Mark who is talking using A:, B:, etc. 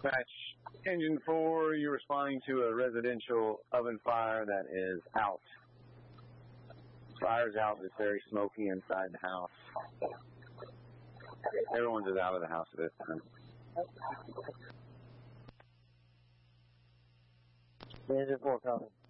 A: Dispatch, Engine 4, you're responding to a residential oven fire that is out. Fire's out, it's very smoky inside the house. Everyone's just out of the house at this time.
B: Engine 4 coming.